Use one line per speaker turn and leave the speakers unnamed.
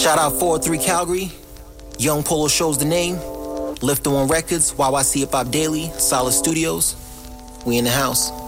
Shout out 403 Calgary. Young Polo shows the name. Lift on Records, YYC Hip Hop Daily, Solid Studios. We in the house.